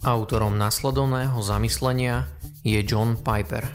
Autorom nasledovného zamyslenia je John Piper.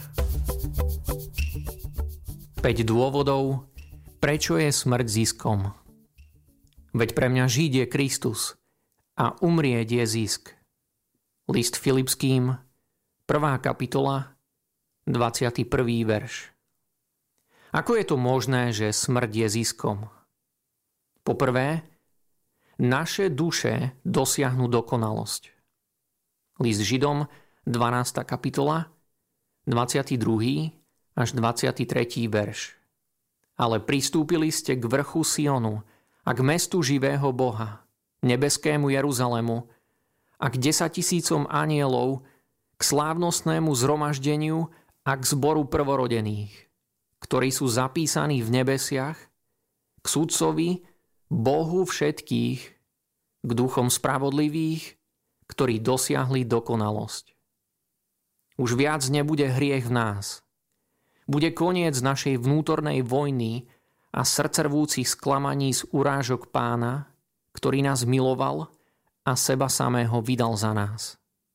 5 dôvodov, prečo je smrť ziskom. Veď pre mňa žiť je Kristus a umrieť je zisk. List Filipským, 1. kapitola, 21. verš. Ako je to možné, že smrť je ziskom? Poprvé, naše duše dosiahnu dokonalosť. List Židom, 12. kapitola, 22. až 23. verš. Ale pristúpili ste k vrchu Sionu a k mestu živého Boha, nebeskému Jeruzalému a k 10 000 anielov, k slávnostnému zhromaždeniu a k zboru prvorodených, ktorí sú zapísaní v nebesiach, k sudcovi, Bohu všetkých, k duchom spravodlivých, ktorí dosiahli dokonalosť. Už viac nebude hriech v nás. Bude koniec našej vnútornej vojny a srdcervúcich sklamaní z urážok Pána, ktorý nás miloval a seba samého vydal za nás.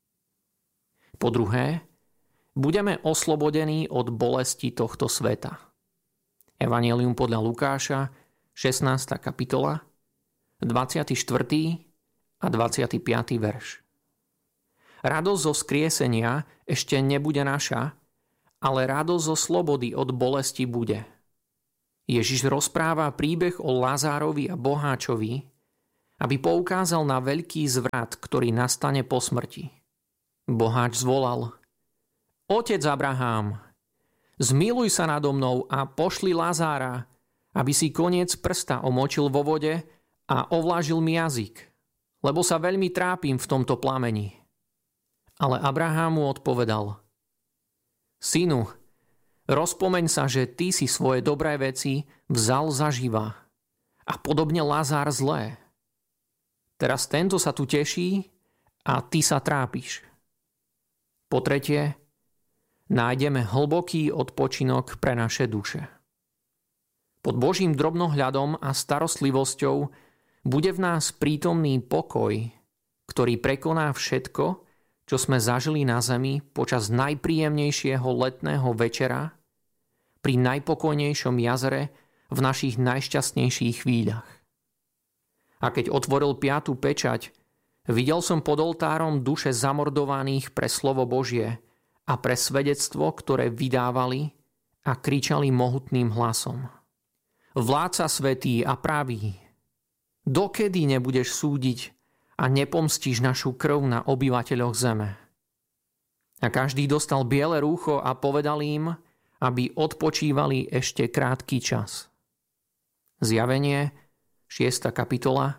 Po druhé, budeme oslobodení od bolesti tohto sveta. Evanjelium podľa Lukáša, 16. kapitola, 24. a 25. verš. Radosť zo skriesenia ešte nebude naša, ale radosť zo slobody od bolesti bude. Ježiš rozpráva príbeh o Lázárovi a boháčovi, aby poukázal na veľký zvrat, ktorý nastane po smrti. Boháč zvolal: Otec Abrahám, zmiluj sa nado mnou a pošli Lázára, aby si koniec prsta omočil vo vode a ovlážil mi jazyk, lebo sa veľmi trápim v tomto plameni. Ale Abrahám mu odpovedal: Synu, rozpomeň sa, že ty si svoje dobré veci vzal zaživa a podobne Lazár zlé. Teraz tento sa tu teší a ty sa trápiš. Po tretie, nájdeme hlboký odpočinok pre naše duše. Pod Božím drobnohľadom a starostlivosťou bude v nás prítomný pokoj, ktorý prekoná všetko, čo sme zažili na zemi počas najpríjemnejšieho letného večera pri najpokojnejšom jazere v našich najšťastnejších chvíľach. A keď otvoril 5. pečať, videl som pod oltárom duše zamordovaných pre slovo Božie a pre svedectvo, ktoré vydávali a kričali mohutným hlasom: Vládca svätý a pravý, dokedy nebudeš súdiť a nepomstíš našu krv na obyvateľoch zeme? A každý dostal biele rúcho a povedal im, aby odpočívali ešte krátky čas. Zjavenie, 6. kapitola,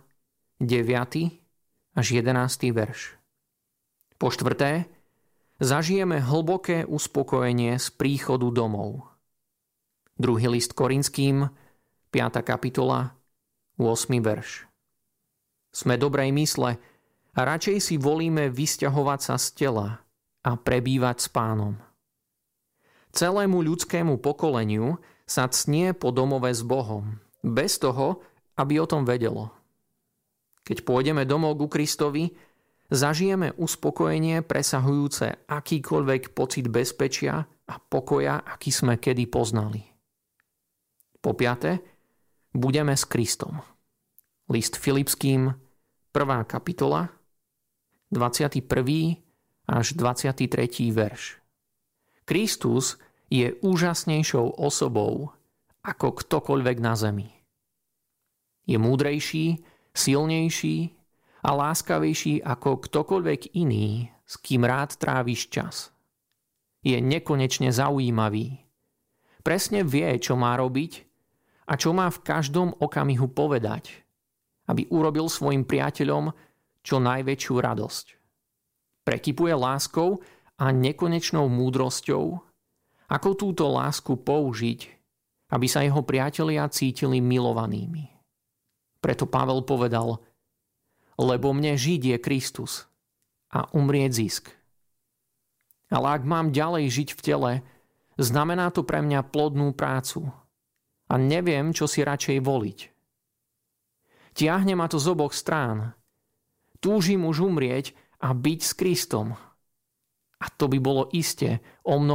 9. až 11. verš. Po štvrté, zažijeme hlboké uspokojenie z príchodu domov. Druhý list Korinským, 5. kapitola, 8. verš. Sme dobrej mysle a radšej si volíme vysťahovať sa z tela a prebývať s Pánom. Celému ľudskému pokoleniu sa cnie po domove s Bohom, bez toho, aby o tom vedelo. Keď pôjdeme domov ku Kristovi, zažijeme uspokojenie presahujúce akýkoľvek pocit bezpečia a pokoja, aký sme kedy poznali. Po piate, budeme s Kristom. List Filipským, 1. kapitola, 21. až 23. verš. Kristus je úžasnejšou osobou ako ktokoľvek na zemi. Je múdrejší, silnejší a láskavejší ako ktokoľvek iný, s kým rád tráviš čas. Je nekonečne zaujímavý. Presne vie, čo má robiť a čo má v každom okamihu povedať, aby urobil svojim priateľom čo najväčšiu radosť. Prekypuje láskou a nekonečnou múdrosťou, ako túto lásku použiť, aby sa jeho priatelia cítili milovanými. Preto Pavel povedal: lebo mne žiť je Kristus a umrieť zisk. Ale ak mám ďalej žiť v tele, znamená to pre mňa plodnú prácu a neviem, čo si radšej voliť. Tiahne ma to z oboch strán. Túžim už umrieť a a byť s Kristom. A to by bolo iste o mnoho